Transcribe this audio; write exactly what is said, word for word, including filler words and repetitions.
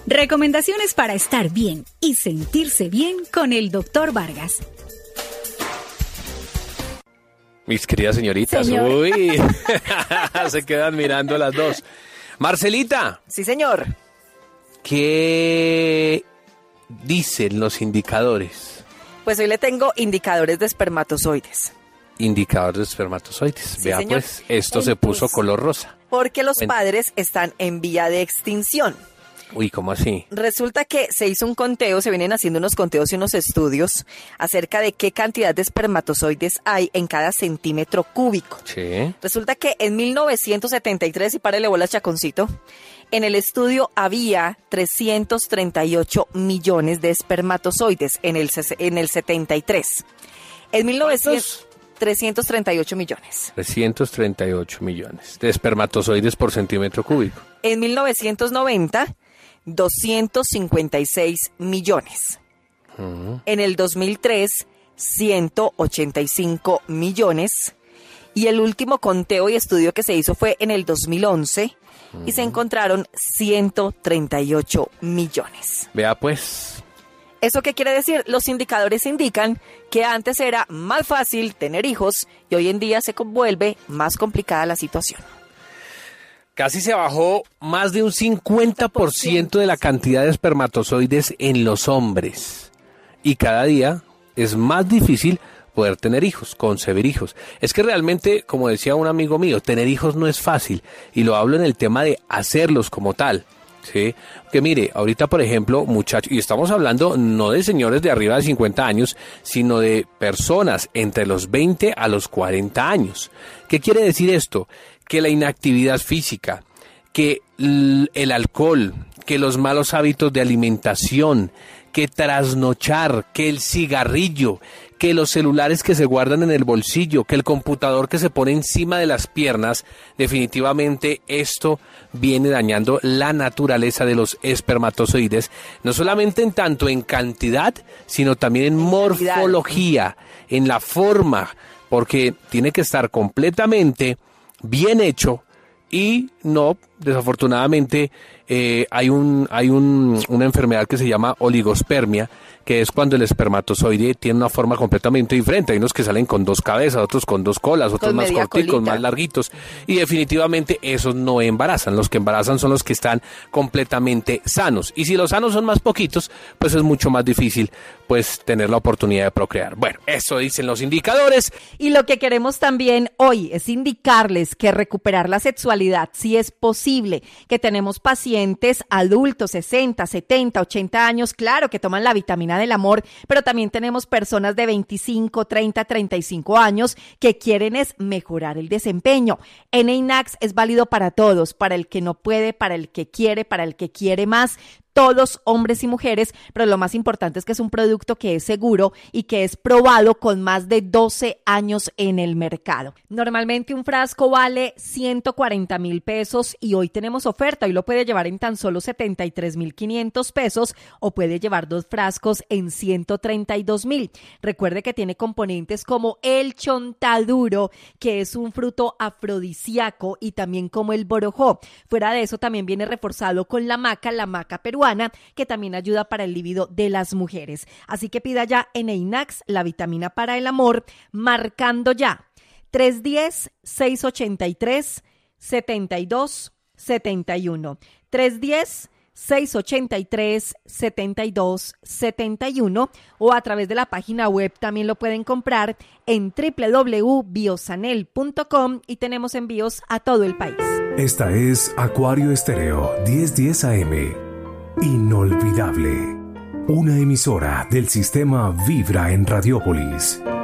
Recomendaciones para estar bien y sentirse bien con el doctor Vargas. Mis queridas señoritas, Señor. uy, se quedan mirando las dos. Marcelita. Sí, señor. ¿Qué dicen los indicadores? Pues hoy le tengo indicadores de espermatozoides. Indicadores de espermatozoides. Sí, Vea señor. pues, esto se Entonces, puso color rosa. Porque los Ven. padres están en vía de extinción. Uy, ¿cómo así? Resulta que se hizo un conteo, se vienen haciendo unos conteos y unos estudios acerca de qué cantidad de espermatozoides hay en cada centímetro cúbico. Sí. Resulta que en mil novecientos setenta y tres, y párele bolas, Chaconcito, en el estudio había trescientos treinta y ocho millones de espermatozoides en el, ses- en el setenta y tres. En mil novecientos... trescientos treinta y ocho millones. trescientos treinta y ocho millones de espermatozoides por centímetro cúbico. En mil novecientos noventa, doscientos cincuenta y seis millones. Uh-huh. En el dos mil tres, ciento ochenta y cinco millones. Y el último conteo y estudio que se hizo fue en el dos mil once uh-huh. y se encontraron ciento treinta y ocho millones. Vea pues. ¿Eso qué quiere decir? Los indicadores indican que antes era más fácil tener hijos y hoy en día se vuelve más complicada la situación. Casi se bajó más de un cincuenta por ciento de la cantidad de espermatozoides en los hombres. Y cada día es más difícil poder tener hijos, concebir hijos. Es que realmente, como decía un amigo mío, tener hijos no es fácil. Y lo hablo en el tema de hacerlos como tal. Sí, que mire, ahorita por ejemplo, muchachos, y estamos hablando no de señores de arriba de cincuenta años, sino de personas entre los veinte a los cuarenta años. ¿Qué quiere decir esto? Que la inactividad física, que l- el alcohol, que los malos hábitos de alimentación, que trasnochar, que el cigarrillo, que los celulares que se guardan en el bolsillo, que el computador que se pone encima de las piernas, definitivamente esto viene dañando la naturaleza de los espermatozoides, no solamente en tanto en cantidad, sino también en morfología, en la forma, porque tiene que estar completamente bien hecho y no, desafortunadamente, eh, hay un hay un, una enfermedad que se llama oligospermia, que es cuando el espermatozoide tiene una forma completamente diferente. Hay unos que salen con dos cabezas, otros con dos colas, otros Con más media corticos, colita. más larguitos. Y definitivamente esos no embarazan. Los que embarazan son los que están completamente sanos. Y si los sanos son más poquitos, pues es mucho más difícil pues tener la oportunidad de procrear. Bueno, eso dicen los indicadores. Y lo que queremos también hoy es indicarles que recuperar la sexualidad sí es posible, que tenemos pacientes adultos, sesenta, setenta, ochenta años, claro, que toman la vitamina del amor, pero también tenemos personas de veinticinco, treinta, treinta y cinco años que quieren es mejorar el desempeño. N A I N A X es válido para todos, para el que no puede, para el que quiere, para el que quiere más. Todos, hombres y mujeres, pero lo más importante es que es un producto que es seguro y que es probado con más de doce años en el mercado. Normalmente un frasco vale ciento cuarenta mil pesos y hoy tenemos oferta. Hoy lo puede llevar en tan solo setenta y tres mil quinientos pesos o puede llevar dos frascos en ciento treinta y dos mil. Recuerde que tiene componentes como el chontaduro, que es un fruto afrodisíaco, y también como el borojó. Fuera de eso también viene reforzado con la maca, la maca peruana, que también ayuda para el libido de las mujeres. Así que pida ya N A I N A X, la vitamina para el amor, marcando ya tres uno cero, seis ocho tres, siete dos siete uno. tres uno cero, seis ocho tres, siete dos siete uno o a través de la página web también lo pueden comprar en doble u doble u doble u punto biosanel punto com y tenemos envíos a todo el país. Esta es Acuario Estéreo diez diez A M. Inolvidable. Una emisora del sistema Vibra en Radiópolis.